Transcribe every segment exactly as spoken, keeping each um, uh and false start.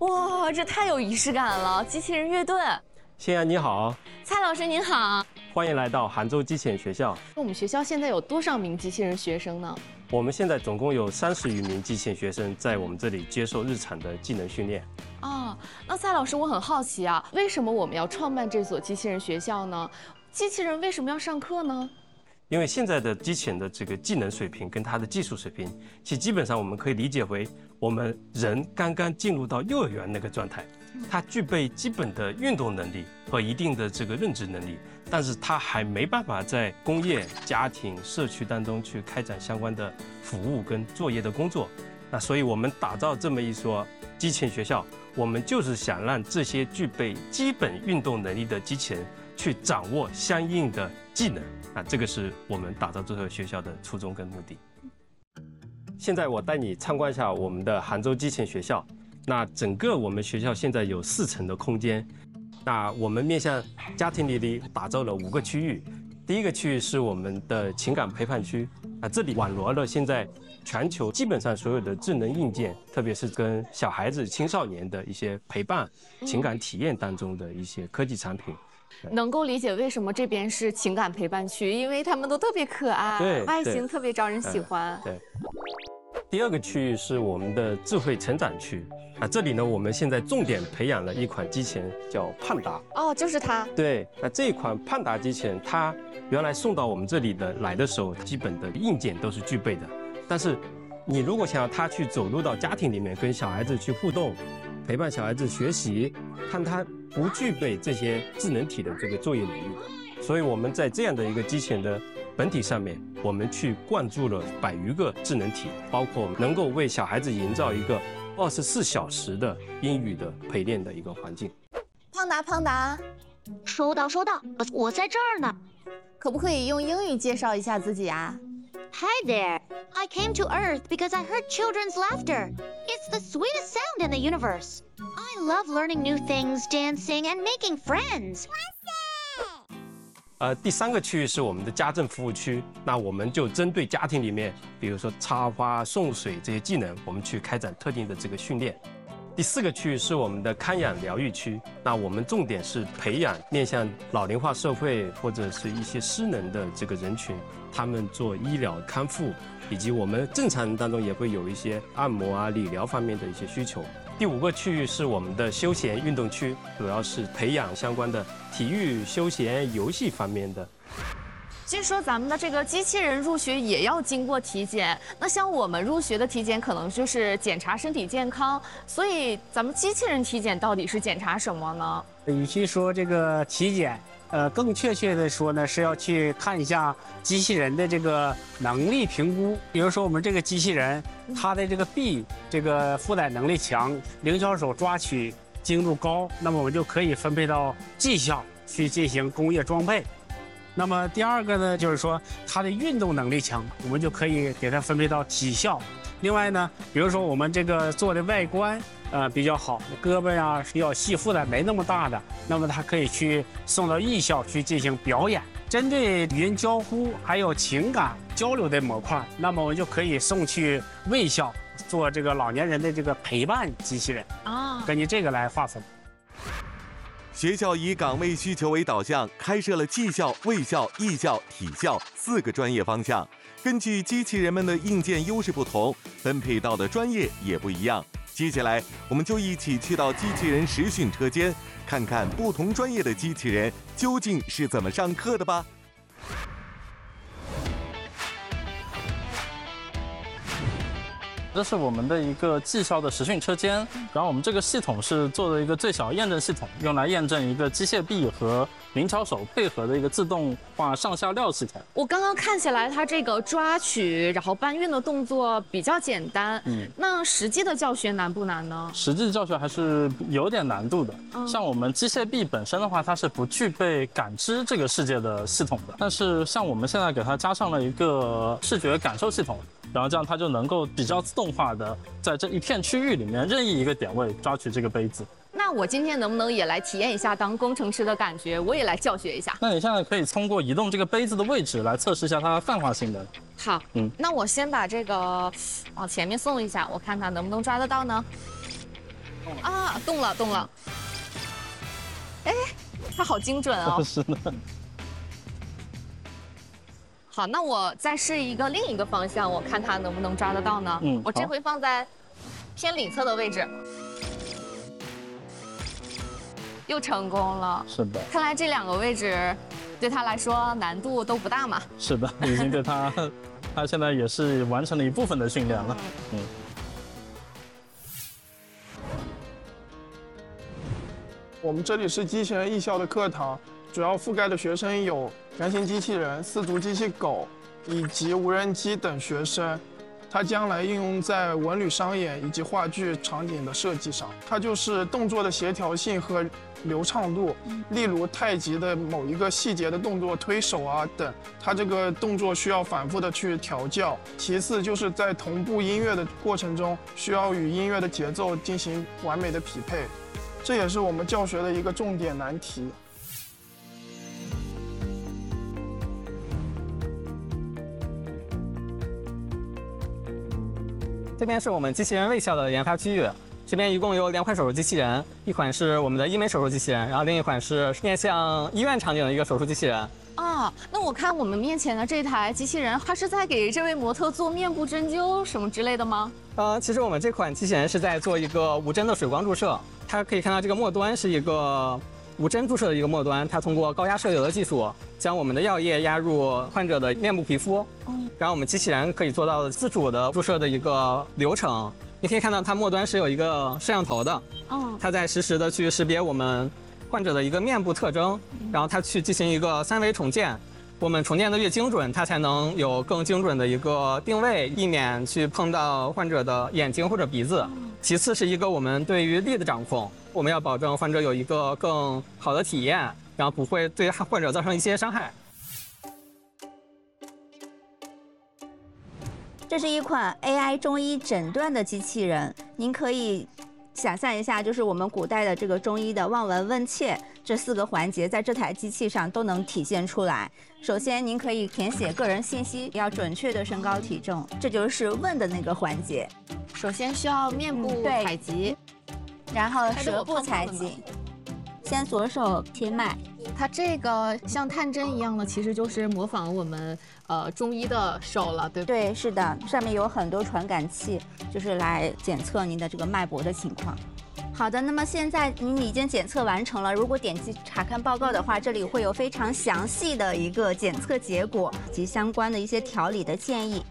哇，这太有仪式感了！机器人乐队， 欣然你好， 蔡老师您好， 欢迎来到杭州机器人学校。 我们学校现在有多少名机器人学生呢？ 我们现在总共有三十余名机器人学生在我们这里接受日常的技能训练。 哦，那蔡老师，我很好奇啊，为什么我们要创办这所机器人学校呢？机器人为什么要上课呢？ 因为现在的机器人的这个技能水平跟它的技术水平，其实基本上我们可以理解为我们人刚刚进入到幼儿园那个状态，它具备基本的运动能力和一定的这个认知能力，但是它还没办法在工业、家庭、社区当中去开展相关的服务跟作业的工作。那所以我们打造这么一所机器人学校，我们就是想让这些具备基本运动能力的机器人去掌握相应的技能。啊，这个是我们打造这所学校的初衷跟目的。现在我带你参观一下我们的杭州机器人学校。那整个我们学校现在有四层的空间。那我们面向家庭里里打造了五个区域。第一个区域是我们的情感陪伴区，啊，这里网罗了现在全球基本上所有的智能硬件，特别是跟小孩子、青少年的一些陪伴、情感体验当中的一些科技产品。 能够理解为什么这边是情感陪伴区，因为他们都特别可爱， 对， 外形特别招人喜欢。 对。第二个区域是我们的智慧成长区啊，这里呢，我们现在重点培养了一款机器人，叫胖达。 哦，就是它。 对，那这一款胖达机器人，它原来送到我们这里的来的时候，基本的硬件都是具备的，但是你如果想要它去走入到家庭里面，跟小孩子去互动，陪伴小孩子学习，看它不具备这些智能体的这个作业能力，所以我们在这样的一个机器人的本体上面，我们去灌注了百余个智能体，包括能够为小孩子营造一个二十四小时的英语的陪练的一个环境。 胖达，胖达， 收到，收到，我在这儿呢。 可不可以用英语介绍一下自己啊？ Hi there. I came to Earth because I heard children's laughter. It's the sweetest sound in the universe. I love learning new things, dancing, and making friends. 呃，第三个区域是我们的家政服务区，那我们就针对家庭里面，比如说插花、送水这些技能，我们去开展特定的这个训练。第四个区域是我们的康养疗愈区，那我们重点是培养面向老龄化社会或者是一些失能的这个人群，他们做医疗康复，以及我们正常人当中也会有一些按摩啊、理疗方面的一些需求。第五个区域是我们的休闲运动区，主要是培养相关的体育、休闲、游戏方面的。 据说咱们的这个机器人入学也要经过体检，那像我们入学的体检可能就是检查身体健康，所以咱们机器人体检到底是检查什么呢？ 与其说这个体检，呃，更确切的说呢，是要去看一下机器人的这个能力评估。比如说我们这个机器人，它的这个臂这个负载能力强，灵巧手抓取精度高，那么我们就可以分配到技校去进行工业装配。那么第二个呢，就是说它的运动能力强，我们就可以给它分配到体校。另外呢，比如说我们这个做的外观呃比较好，胳膊呀比较细，负载没那么大的，那么它可以去送到艺校去进行表演。针对语音交互还有情感交流的模块，那么我们就可以送去卫校做这个老年人的这个陪伴机器人啊，根据这个来划分。 学校以岗位需求为导向，开设了技校、卫校、艺校、体校四个专业方向。根据机器人们的硬件优势不同，分配到的专业也不一样。接下来，我们就一起去到机器人实训车间，看看不同专业的机器人究竟是怎么上课的吧。 这是我们的一个技校的实训车间，然后我们这个系统是做的一个最小验证系统，用来验证一个机械臂和灵巧手配合的一个自动化上下料系统。 我刚刚看起来，它这个抓取然后搬运的动作比较简单，嗯，那实际的教学难不难呢？ 实际教学还是有点难度的。嗯、像我们机械臂本身的话，它是不具备感知这个世界的系统的，但是像我们现在给它加上了一个视觉感受系统。然后这样它就能够比较自动化的在这一片区域里面任意一个点位抓取这个杯子。 那我今天能不能也来体验一下当工程师的感觉？我也来教学一下。 那你现在可以通过移动这个杯子的位置来测试一下它的泛化性能。 好，嗯，那我先把这个往前面送一下，我看它能不能抓得到呢？ 那你现在可以通过移动这个杯子的位置来测试一下它的泛化性能。好，嗯，那我先把这个往前面送一下，我看它能不能抓得到呢？ 好，嗯，那我先把这个往前面送一下，我看它能不能抓得到呢？ 嗯， 啊，动了动了。哎，它好精准哦。 是的。 好，那我再试一个另一个方向，我看它能不能抓得到呢？ 嗯， 我这回放在偏里侧的位置，又成功了。 是的。 看来这两个位置对他来说难度都不大嘛。 是的，已经对他，他现在也是完成了一部分的训练了。嗯。 我们这里是机器人艺校的课堂，主要覆盖的学生有人形机器人、四足机器狗以及无人机等学生。它将来应用在文旅商演以及话剧场景的设计上。它就是动作的协调性和流畅度，例如太极的某一个细节的动作，推手啊等，它这个动作需要反复的去调教。其次就是在同步音乐的过程中，需要与音乐的节奏进行完美的匹配。这也是我们教学的一个重点难题。 这边是我们机器人卫校的研发区域，这边一共有两款手术机器人，一款是我们的医美手术机器人，然后另一款是面向医院场景的一个手术机器人。 啊，那我看我们面前的这台机器人，它是在给这位模特做面部针灸什么之类的吗？ 呃，其实我们这款机器人是在做一个无针的水光注射，它可以看到这个末端是一个无针注射的一个末端，它通过高压射流的技术，将我们的药液压入患者的面部皮肤，然后我们机器人可以做到自主的注射的一个流程。你可以看到它末端是有一个摄像头的，它在实时的去识别我们患者的一个面部特征，然后它去进行一个三维重建。我们重建的越精准，它才能有更精准的一个定位，避免去碰到患者的眼睛或者鼻子。其次是一个我们对于力的掌控，我们要保证患者有一个更好的体验，然后不会对患者造成一些伤害。 这是一款 A I 中医诊断的机器人，您可以想象一下，就是我们古代的这个中医的望闻问切这四个环节，在这台机器上都能体现出来。首先，您可以填写个人信息，要准确的身高体重，这就是问的那个环节。 首先需要面部采集， 然后舌部采集。先左手切脉， 它这个像探针一样的，其实就是模仿我们呃中医的手了，对不对？ 对，是的，上面有很多传感器，就是来检测您的这个脉搏的情况。好的，那么现在您已经检测完成了。如果点击查看报告的话，这里会有非常详细的一个检测结果及相关的一些调理的建议。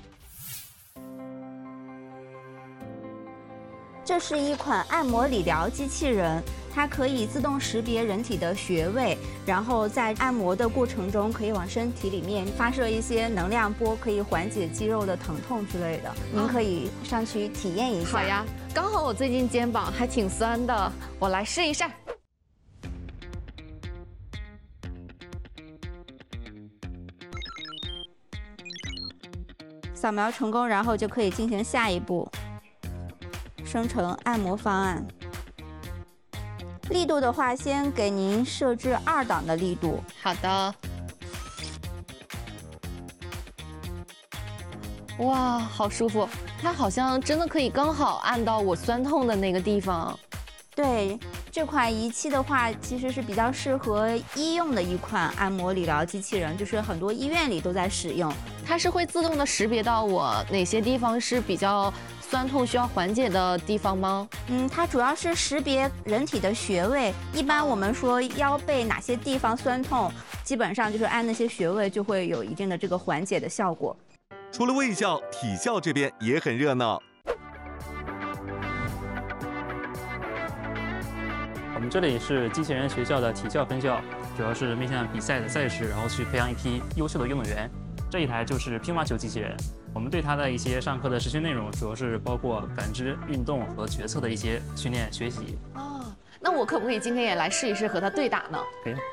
这是一款按摩理疗机器人，它可以自动识别人体的穴位，然后在按摩的过程中可以往身体里面发射一些能量波，可以缓解肌肉的疼痛之类的。您可以上去体验一下。 好呀，刚好我最近肩膀还挺酸的，我来试一下。 扫描成功，然后就可以进行下一步。生成按摩方案，力度的话，先给您设置二档的力度。 好的。哇，好舒服！它好像真的可以刚好按到我酸痛的那个地方。 对，这款仪器的话，其实是比较适合医用的一款按摩理疗机器人，就是很多医院里都在使用。 它是会自动的识别到我哪些地方是比较酸痛需要缓解的地方吗？ 嗯，它主要是识别人体的穴位。一般我们说腰背哪些地方酸痛，基本上就是按那些穴位就会有一定的这个缓解的效果。 除了卫校，体校这边也很热闹。 我们这里是机器人学校的体校分校，主要是面向比赛的赛事，然后去培养一批优秀的运动员。这一台就是乒乓球机器人，我们对它的一些上课的实训内容，主要是包括感知、运动和决策的一些训练学习。 哦，那我可不可以今天也来试一试和它对打呢？ 可以。